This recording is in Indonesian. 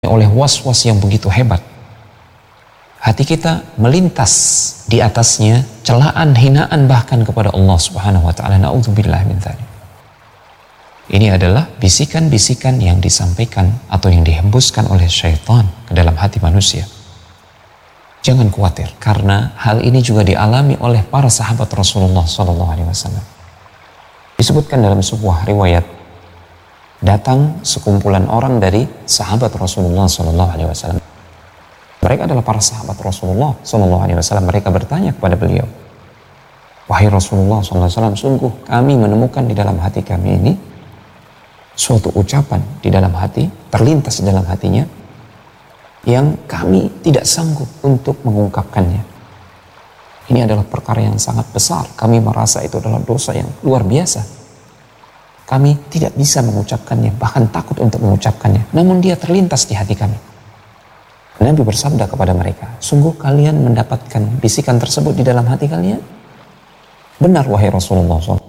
oleh was-was yang begitu hebat. Hati kita melintas di atasnya celaan, hinaan bahkan kepada Allah Subhanahu wa taala. Na'udzubillah min dzalik. Ini adalah bisikan-bisikan yang disampaikan atau yang dihembuskan oleh syaitan ke dalam hati manusia. Jangan khawatir, karena hal ini juga dialami oleh para sahabat Rasulullah SAW. Disebutkan dalam sebuah riwayat, datang sekumpulan orang dari sahabat Rasulullah SAW. Mereka adalah para sahabat Rasulullah SAW. Mereka bertanya kepada beliau, wahai Rasulullah SAW, sungguh kami menemukan di dalam hati kami ini suatu ucapan di dalam hati, terlintas di dalam hatinya, yang kami tidak sanggup untuk mengungkapkannya. Ini adalah perkara yang sangat besar. Kami merasa itu adalah dosa yang luar biasa. Kami tidak bisa mengucapkannya, bahkan takut untuk mengucapkannya. Namun dia terlintas di hati kami. Nabi bersabda kepada mereka, sungguh kalian mendapatkan bisikan tersebut di dalam hati kalian? Benar wahai Rasulullah SAW.